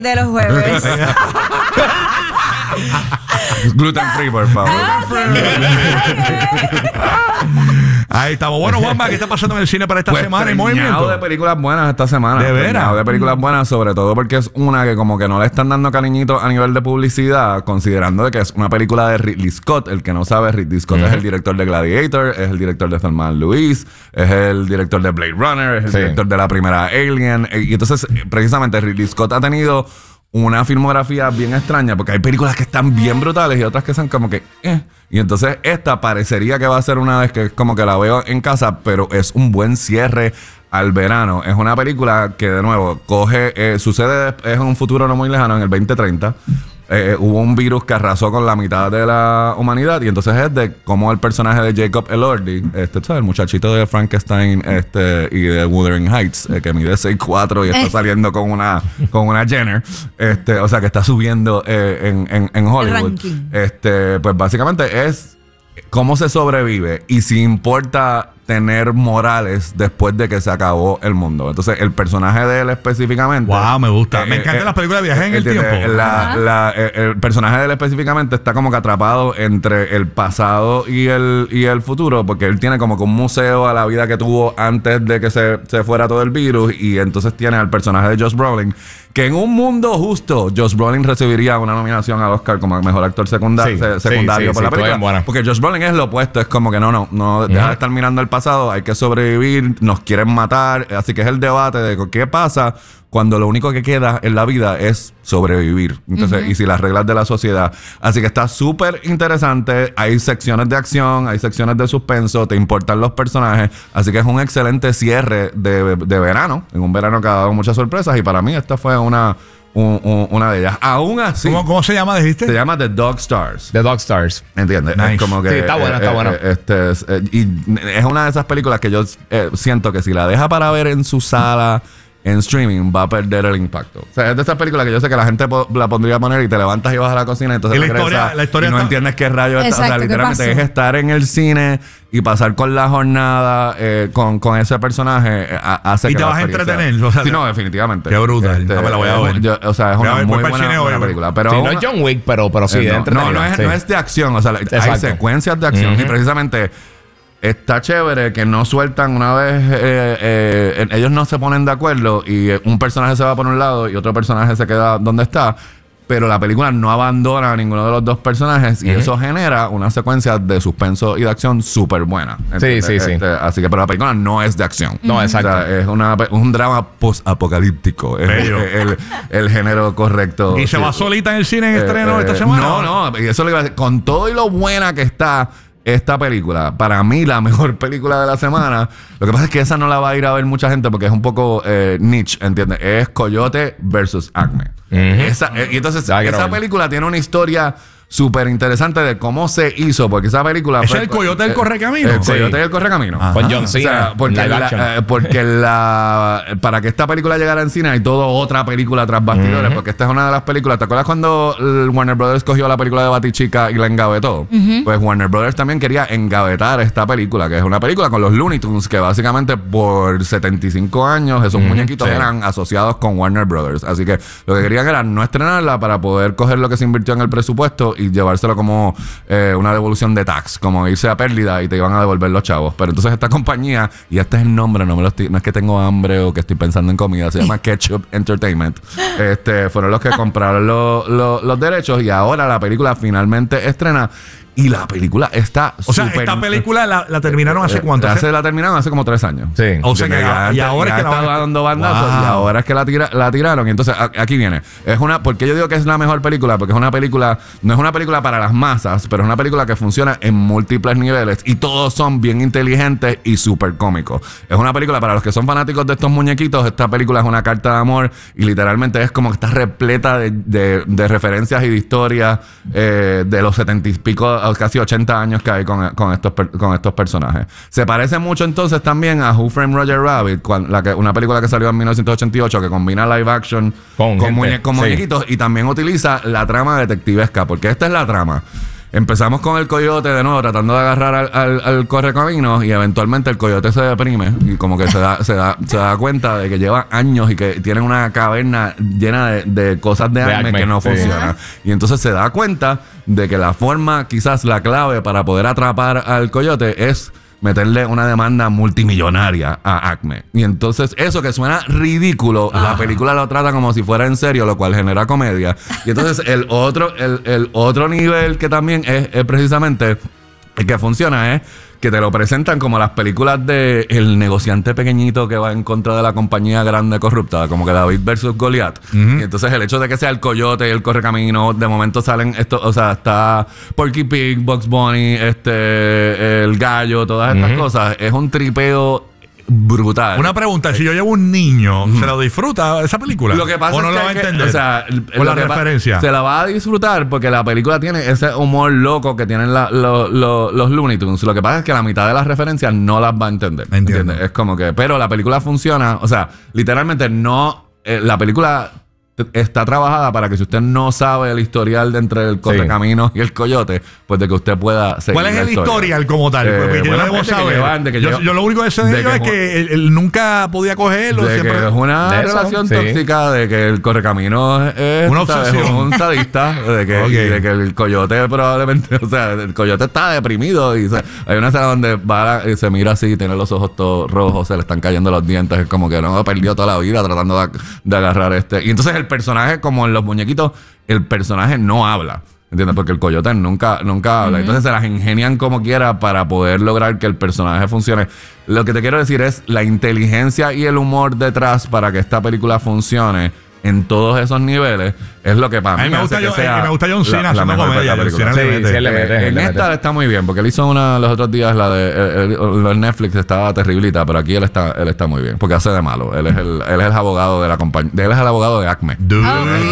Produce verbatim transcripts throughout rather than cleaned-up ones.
de los jueves. Gluten free, por favor. Ah, Ahí estamos. Bueno, Juanma, ¿qué está pasando en el cine para esta Pues semana? ¿En preñado movimiento? de películas buenas esta semana. ¿De veras? Preñado de películas buenas, sobre todo porque es una que como que no le están dando cariñito a nivel de publicidad, considerando de que es una película de Ridley Scott. El que no sabe, Ridley Scott uh-huh. es el director de Gladiator, es el director de Thelma and Louise, es el director de Blade Runner, es el sí. director de la primera Alien. Y entonces, precisamente, Ridley Scott ha tenido una filmografía bien extraña, porque hay películas que están bien brutales y otras que son como que eh. Y entonces esta parecería que va a ser una vez que es como que la veo en casa, pero es un buen cierre al verano. Es una película que, de nuevo, coge, eh, sucede es en un futuro no muy lejano, en el veinte treinta. Eh, hubo un virus que arrasó con la mitad de la humanidad, y entonces es de cómo el personaje de Jacob Elordi, este, ¿sabes? El muchachito de Frankenstein este, y de Wuthering Heights, eh, que mide seis cuatro y está saliendo con una con una Jenner, este, o sea, que está subiendo eh, en, en, en Hollywood. Este, pues básicamente es cómo se sobrevive y si importa tener morales después de que se acabó el mundo. Entonces, el personaje de él específicamente... Wow, me gusta. Eh, me encantan eh, las películas de viaje en el tiempo. tiempo. La, la, eh, el personaje de él específicamente está como que atrapado entre el pasado y el, y el futuro, porque él tiene como que un museo a la vida que tuvo antes de que se, se fuera todo el virus, y entonces tiene al personaje de Josh Brolin, que en un mundo justo, Josh Brolin recibiría una nominación al Oscar como mejor actor secunda sí, se, secundario sí, sí, por sí, la película. Porque Josh Brolin es lo opuesto, es como que no, no, no, deja de estar mirando el pasado, hay que sobrevivir, nos quieren matar, así que es el debate de qué pasa cuando lo único que queda en la vida es sobrevivir. Entonces, uh-huh. y si las reglas de la sociedad. Así que está súper interesante. Hay secciones de acción, hay secciones de suspenso, te importan los personajes. Así que es un excelente cierre de, de verano. En un verano que ha dado muchas sorpresas. Y para mí esta fue una, un, un, una de ellas. Aún así. ¿Cómo, ¿Cómo se llama, dijiste? Se llama The Dog Stars. The Dog Stars. ¿Entiendes? Nice. Es como que, sí, está buena, eh, está eh, buena. Eh, este, es, eh, y es una de esas películas que yo eh, siento que si la deja para ver en su sala... en streaming va a perder el impacto. O sea, es de esas películas que yo sé que la gente po- la pondría a poner y te levantas y vas a la cocina y entonces y la regresas historia, la historia y no está... entiendes qué rayos está. O sea, Exacto, literalmente ¿qué es pasó? estar en el cine y pasar con la jornada eh, con, con ese personaje eh, hace y que te la vas a experiencia- entretener. O sea, sí, no, definitivamente. Qué brutal. No me la voy a ver. Yo, o sea, es Voy a una ver muy por el buena, cine hoy, buena güey. película. Pero Sí, no una- es John Wick, pero, pero sí, eh, de no, entretenida. no, no, es, sí. no es de acción. O sea, hay Exacto. secuencias de acción Uh-huh. y precisamente... está chévere que no sueltan una vez eh, eh, ellos no se ponen de acuerdo y eh, un personaje se va por un lado y otro personaje se queda donde está, pero la película no abandona a ninguno de los dos personajes y uh-huh. eso genera una secuencia de suspenso y de acción súper buena. Sí, sí, sí. Este, así que, pero la película no es de acción. No, exacto. O sea, es una, un drama post-apocalíptico. Es el, el, el género correcto. ¿Y se sí. va solita en el cine en estreno Eh, esta eh, semana? No, no. Y eso le iba a decir. Con todo y lo buena que está esta película, para mí la mejor película de la semana. Lo que pasa es que esa no la va a ir a ver mucha gente porque es un poco eh, niche, ¿entiendes? Es Coyote versus Acme. Uh-huh. Esa, eh, y entonces ya, esa película tiene una historia súper interesante de cómo se hizo, porque esa película... ¿Es fue, el Coyote del eh, Correcamino? El Sí. Coyote del Correcamino. Ajá. Con John Cena. O sea, porque, live la, action. eh, porque la, para que esta película llegara en cine hay toda otra película tras bastidores, uh-huh. porque esta es una de las películas. ¿Te acuerdas cuando el Warner Brothers cogió la película de Batichica y la engavetó? Uh-huh. Pues Warner Brothers también quería engavetar esta película, que es una película con los Looney Tunes, que básicamente por setenta y cinco años esos uh-huh. muñequitos sí. eran asociados con Warner Brothers. Así que lo que querían era no estrenarla para poder coger lo que se invirtió en el presupuesto y llevárselo como Eh, una devolución de tax, como irse a pérdida y te iban a devolver los chavos. Pero entonces esta compañía, y este es el nombre, no me lo estoy, no es que tengo hambre o que estoy pensando en comida, se llama Ketchup Entertainment. Este, fueron los que compraron lo, lo, los derechos y ahora la película finalmente estrena. Y la película está O sea, super, esta película la, la terminaron hace cuánto. Hace, la terminaron hace como tres años. Sí. O sea que ya, y ahora ya es que la estaba van a- dando bandazos Wow. y ahora es que la, tira, la tiraron. Y entonces a, aquí viene. Es una, porque yo digo que es la mejor película, porque es una película, no es una película para las masas, pero es una película que funciona en múltiples niveles y todos son bien inteligentes y súper cómicos. Es una película para los que son fanáticos de estos muñequitos. Esta película es una carta de amor y literalmente es como que está repleta de, de, de referencias y de historias eh, de los setenta y pico, casi ochenta años que hay con, con, estos, per, con estos personajes. Se parece mucho entonces también a Who Framed Roger Rabbit, cuando, la que, una película que salió en mil novecientos ochenta y ocho que combina live action con, con, muñe, con sí. muñequitos y también utiliza la trama detectivesca, porque esta es la trama. Empezamos con el coyote de nuevo tratando de agarrar al, al, al correcaminos y eventualmente el coyote se deprime y como que se da, se da, se da cuenta de que lleva años y que tiene una caverna llena de, de cosas de, De acme acme, que no sí. funcionan. Y entonces se da cuenta de que la forma, quizás la clave para poder atrapar al coyote es meterle una demanda multimillonaria a Acme. Y entonces eso que suena ridículo, ah. la película lo trata como si fuera en serio, lo cual genera comedia. Y entonces el otro, el, el otro nivel que también es, es precisamente el que funciona es que te lo presentan como las películas de el negociante pequeñito que va en contra de la compañía grande corrupta, como que David versus Goliat. Uh-huh. Y entonces el hecho de que sea el coyote y el correcamino, de momento salen esto, o sea, está Porky Pig, Bugs Bunny, este, el gallo, todas estas uh-huh. cosas. Es un tripeo brutal. Una pregunta, si yo llevo un niño, ¿se lo disfruta esa película? Lo que pasa ¿O no es lo que va a que, entender? O sea, por la referencia. Se la va a disfrutar porque la película tiene ese humor loco que tienen la, lo, lo, los Looney Tunes. Lo que pasa es que la mitad de las referencias no las va a entender. Entiendo. ¿Entiendes? Es como que... Pero la película funciona... O sea, literalmente no... Eh, la película... está trabajada para que si usted no sabe el historial de entre el correcaminos sí. y el coyote, pues de que usted pueda seguir. ¿Cuál es el historia. historial como tal? Eh, Porque yo, bueno, debo saber. que van, de que yo, yo, yo lo único que sé de, de ellos es que él, él nunca podía cogerlo. De siempre... que es una de relación eso, tóxica, sí. de que el correcaminos es una ¿sabes? obsesión. un sadista, de que, okay. de que el coyote probablemente, o sea, el coyote está deprimido y se, hay una escena donde va y se mira así, tiene los ojos todos rojos, se le están cayendo los dientes, es como que no, perdió toda la vida tratando de, de agarrar este. Y entonces el personaje, como en los muñequitos, el personaje no habla, ¿entiendes? Porque el coyote nunca, nunca habla. Uh-huh. Entonces se las ingenian como quiera para poder lograr que el personaje funcione. Lo que te quiero decir es la inteligencia y el humor detrás para que esta película funcione en todos esos niveles es lo que para mí, a mí me gusta hace yo, que sea eh, me gusta John Cena la, la haciendo comedia. película. Cena sí, le mete. sí, él le mete, Eh, él en le esta mete. está muy bien porque él hizo una los otros días la de el, el, el Netflix estaba terriblita, pero aquí él está él está muy bien porque hace de malo. Él es el él es el abogado de la compañía, él es el abogado de Acme. Duro.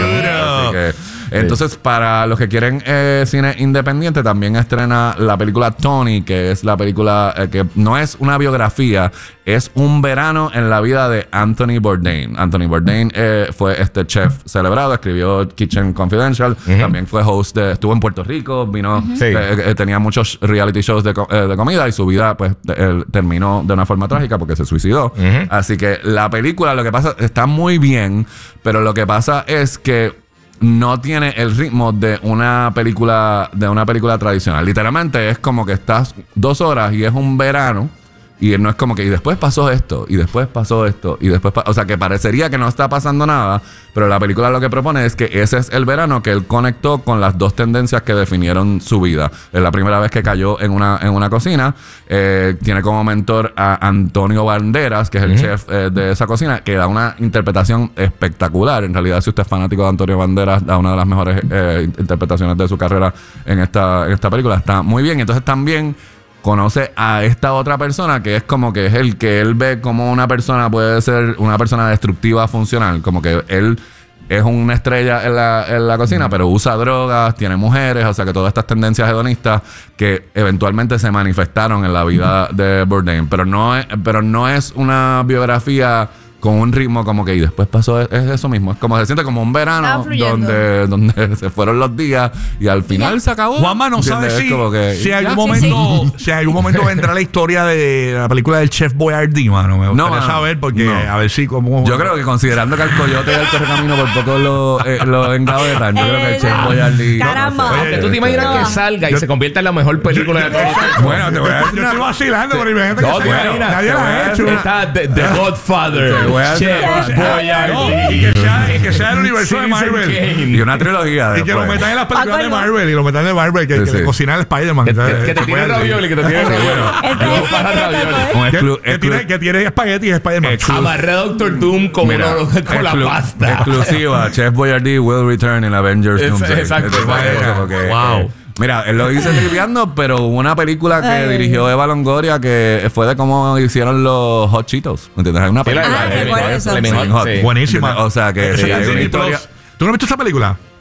Así que entonces, para los que quieren eh, cine independiente, también estrena la película Tony, que es la película eh, que no es una biografía, es un verano en la vida de Anthony Bourdain. Anthony Bourdain eh, fue este chef celebrado, escribió Kitchen Confidential, uh-huh. también fue host, de, estuvo en Puerto Rico, vino, uh-huh. sí. eh, eh, tenía muchos reality shows de, eh, de comida y su vida pues de, él terminó de una forma trágica porque se suicidó. Uh-huh. Así que la película, lo que pasa, está muy bien, pero lo que pasa es que no tiene el ritmo de una película de una película tradicional. Literalmente es como que estás dos horas y es un verano y no es como que y después pasó esto y después pasó esto y después pa o sea que parecería que no está pasando nada, pero la película lo que propone es que ese es el verano que él conectó con las dos tendencias que definieron su vida. Es la primera vez que cayó en una en una cocina. Eh, tiene como mentor a Antonio Banderas, que es el uh-huh. chef eh, de esa cocina, que da una interpretación espectacular. En realidad, si usted es fanático de Antonio Banderas, da una de las mejores eh, interpretaciones de su carrera en esta en esta película. Está muy bien. Entonces también conoce a esta otra persona que es como que es el que él ve como una persona puede ser una persona destructiva funcional, como que él es una estrella en la, en la cocina, mm. pero usa drogas, tiene mujeres, o sea que todas estas tendencias hedonistas que eventualmente se manifestaron en la vida mm. de Bourdain, pero no es, pero no es una biografía con un ritmo como que y después pasó es, es eso mismo, es como se siente como un verano donde, donde se fueron los días y al final ya se acabó. Juanma no sabe si, que, si, algún ya, momento, sí, sí. si algún momento vendrá la historia de la película del Chef Boyardee, mano. Me gustaría no, saber porque no. a ver si como yo creo que considerando que el coyote y el correcamino por poco lo, eh, lo engavetan, yo creo que el Chef Boyardee caramba. No, no, tú te imaginas no. que salga y yo, se convierta en la mejor película de todos. Bueno, te voy a decir, yo estoy vacilando, pero imagínate que nadie la ha hecho. Está The Godfather, Chef No, y que sea, y que sea el universo de Marvel. Y una trilogía. Y que lo metan en las películas de Marvel. Y lo metan de Marvel. Que, sí, que sí. le cocinan el Spider-Man. Que, que, que te tiene ravioli. Que te tiene ravioli. Que tiene espagueti y Spider-Man. Amarré a Doctor Doom con la pasta. Exclusiva. Chef Boyardee will return in Avengers Doomsday. Exacto. Wow. Mira, él lo dice triviando, pero hubo una película que Ay. dirigió Eva Longoria que fue de cómo hicieron los Hot Cheetos. ¿Me entiendes? Hay una película. Ah, de, sí, de, eso. de, de sí. Hot. Buenísima. O sea, que sí, sí, hay una historia. ¿Tú no has visto esa película?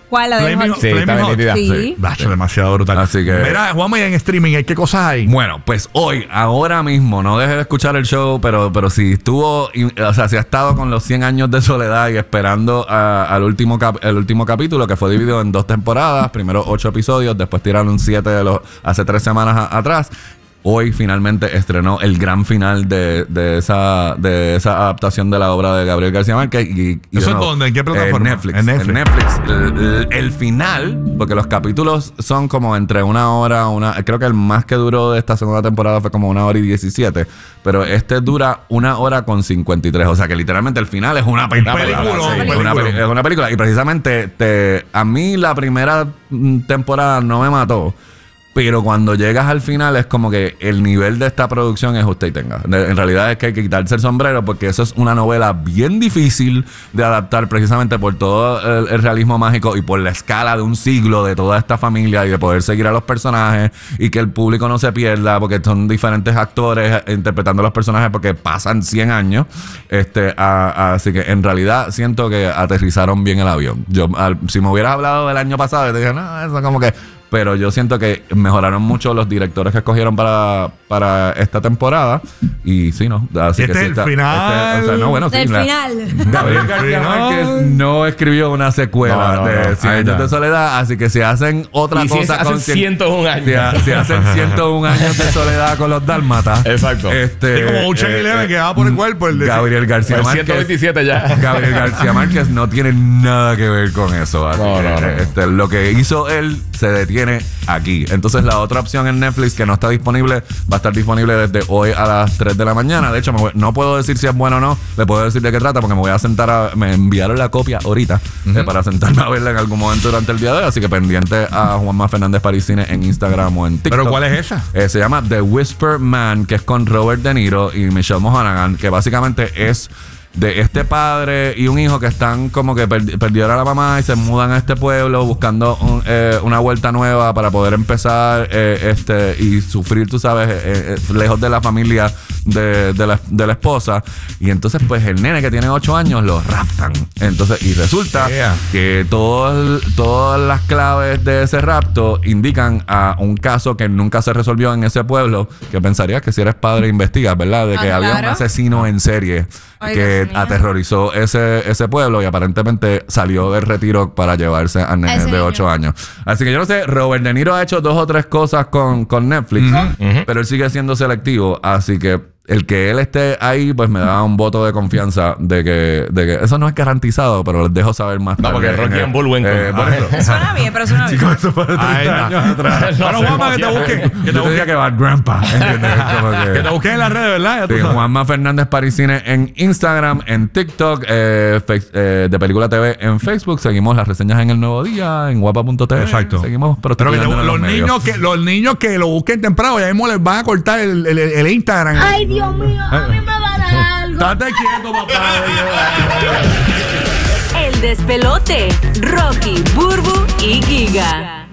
¿Cuál? La de Flaming- Hot- Sí, está Flaming Hot. nítida. Sí. Bacho, demasiado brutal. Así que- Mira, Juanma, ¿y en streaming hay qué cosas hay? Bueno, pues hoy, ahora mismo, no deje de escuchar el show, pero, pero si estuvo, y- o sea, si ha estado con los cien años de soledad y esperando a- al último cap- el último capítulo, que fue dividido en dos temporadas, primero ocho episodios, después tiraron siete de los, hace tres semanas a- atrás. Hoy finalmente estrenó el gran final de, de esa de esa adaptación de la obra de Gabriel García Márquez. Y, y ¿Eso de es nuevo, dónde? ¿En qué plataforma? En Netflix. En Netflix. En Netflix. El, el- el final, porque los capítulos son como entre una hora, una creo que el más que duró de esta segunda temporada fue como una hora y diecisiete, pero este dura una hora con cincuenta y tres. O sea que literalmente el final es una película. Película, Sí, un es, una, película. peli- es una película. Y precisamente te, a mí la primera mm, temporada no me mató. Pero cuando llegas al final es como que el nivel de esta producción es usted y tenga. De- en realidad es que hay que quitarse el sombrero porque eso es una novela bien difícil de adaptar precisamente por todo el, el realismo mágico y por la escala de un siglo de toda esta familia y de poder seguir a los personajes y que el público no se pierda porque son diferentes actores interpretando a los personajes porque pasan cien años. Este, a- a- así que en realidad siento que aterrizaron bien el avión. Yo, al- si me hubieras hablado del año pasado, yo te dije, no, eso como que... Pero yo siento que mejoraron mucho los directores que escogieron para, para esta temporada. Y sí, ¿no? Así Este que sí es el está- final este- o sea, no, bueno, sí, Del la- final. Gabriel El García final. Márquez no escribió una secuela No, no, de no. Cien Ahí años está. de soledad. Así que si hacen otra Y si cosa es- hacen con cien- ciento un años. Si, ha- si hacen ciento un años de soledad con los dálmatas. Exacto. Este, Sí, como un Chuck eh, Eleven eh, que va por el cuerpo. El de- Gabriel García El Márquez. ciento veintisiete ya. Gabriel García Márquez no tiene nada que ver con eso. Así No, que, no, no. Este, lo que hizo él se detiene aquí. Entonces la otra opción en Netflix que no está disponible va a estar disponible desde hoy a las tres de la mañana. De hecho, me voy- no puedo decir si es bueno o no. Le puedo decir de qué trata porque me voy a sentar a... Me enviaron la copia ahorita eh, para sentarme a verla en algún momento durante el día de hoy. Así que pendiente a Juanma Fernández Parisine en Instagram o en TikTok. ¿Pero cuál es esa? Eh, se llama The Whisper Man, que es con Robert De Niro y Michelle Monaghan, que básicamente es de este padre y un hijo que están como que perdi- perdieron a la mamá y se mudan a este pueblo buscando un- eh, una vuelta nueva para poder empezar eh, este y sufrir, tú sabes, eh, eh, lejos de la familia de, de la, de la esposa. Y entonces pues el nene que tiene ocho años lo raptan. Entonces, y resulta Yeah. que todo el- todas las claves de ese rapto indican a un caso que nunca se resolvió en ese pueblo, que pensarías que si eres padre investigas, ¿verdad? De que Ah, había un claro. asesino en serie Ay, que Dios mío. aterrorizó ese, ese pueblo y aparentemente salió del retiro para llevarse al nene Ese de niño. ocho años. Así que yo no sé, Robert De Niro ha hecho dos o tres cosas con, con Netflix, pero él sigue siendo selectivo, así que el que él esté ahí, pues me da un voto de confianza de que, de que eso no es garantizado, pero les dejo saber más No, tarde. porque en Rocky el- and Bullwinkle. eh, por eso. Suena bien, pero suena bien. Chicos, eso fue de Ahí treinta está. años atrás. Bueno, Juanma, que te busquen. Que te Yo te busquen, diría que va grandpa. ¿Entiendes? Como que- que te busquen en las redes, ¿verdad? Ya tú Sí, sabes. Juanma Fernández Parisine en Instagram, en TikTok, eh, Face- eh, de Película T V en Facebook. Seguimos las reseñas en El Nuevo Día, en guapa punto t v. Exacto. Seguimos Pero que te- prostituyéndonos en los, los niños medios. que, los niños que lo busquen temprano, ya mismo les van a cortar el, el, el Instagram. Ay, Dios mío, a mí me va a dar algo. Estate quieto, papá. El despelote. Rocky, Burbu y Giga.